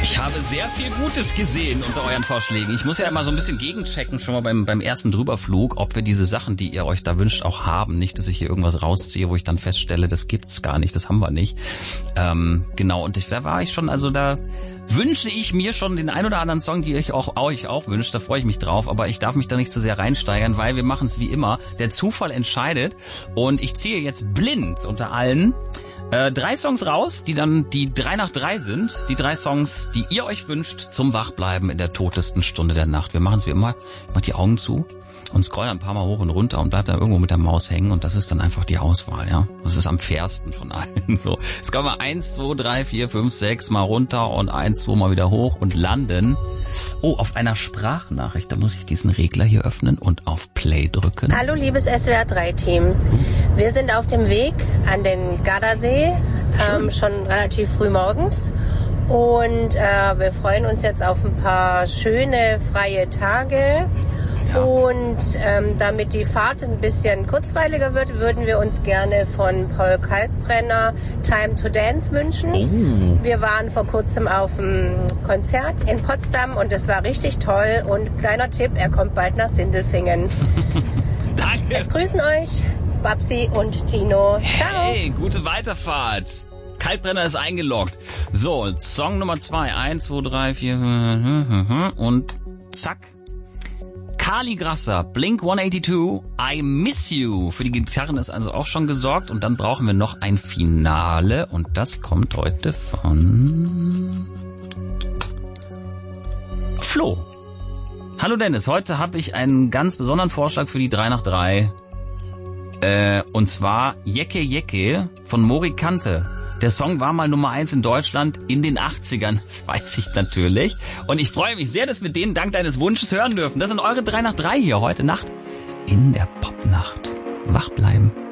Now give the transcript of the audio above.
Ich habe sehr viel Gutes gesehen unter euren Vorschlägen. Ich muss ja immer so ein bisschen gegenchecken, schon mal beim ersten Drüberflug, ob wir diese Sachen, die ihr euch da wünscht, auch haben. Nicht, dass ich hier irgendwas rausziehe, wo ich dann feststelle, das gibt's gar nicht, das haben wir nicht. Genau, und da war ich schon, also da wünsche ich mir schon den ein oder anderen Song, die euch auch wünscht. Da freue ich mich drauf, aber ich darf mich da nicht so sehr reinsteigern, weil wir machen es wie immer. Der Zufall entscheidet und ich ziehe jetzt blind unter allen 3 Songs raus, die dann die 3 nach 3 sind. Die 3 Songs, die ihr euch wünscht zum Wachbleiben in der totesten Stunde der Nacht. Wir machen es wie immer. Ich mach die Augen zu und scroll ein paar Mal hoch und runter und bleib da irgendwo mit der Maus hängen und das ist dann einfach die Auswahl, ja. Das ist am fairsten von allen. So, jetzt kommen wir 1, 2, 3, 4, 5, 6 mal runter und 1, 2 mal wieder hoch und landen. Oh, auf einer Sprachnachricht. Da muss ich diesen Regler hier öffnen und auf Play drücken. Hallo, liebes SWR3-Team. Wir sind auf dem Weg an den Gardasee, schon relativ früh morgens. Und wir freuen uns jetzt auf ein paar schöne, freie Tage. Ja. Und damit die Fahrt ein bisschen kurzweiliger wird, würden wir uns gerne von Paul Kalkbrenner Time to Dance wünschen. Oh. Wir waren vor kurzem auf einem Konzert in Potsdam und es war richtig toll. Und kleiner Tipp, er kommt bald nach Sindelfingen. Danke. Es grüßen euch Babsi und Tino. Ciao. Hey, gute Weiterfahrt. Kalkbrenner ist eingeloggt. So, Song Nummer 2. 1, 2, 3, 4 und zack. Carly Grasser, Blink 182, I Miss You. Für die Gitarren ist also auch schon gesorgt. Und dann brauchen wir noch ein Finale. Und das kommt heute von Flo. Hallo Dennis, heute habe ich einen ganz besonderen Vorschlag für die 3 nach 3. Und zwar Jecke Jecke von Mori Kante. Der Song war mal Nummer 1 in Deutschland in den 80ern, das weiß ich natürlich. Und ich freue mich sehr, dass wir den dank deines Wunsches hören dürfen. Das sind eure 3 nach 3 hier heute Nacht in der Popnacht. Wach bleiben.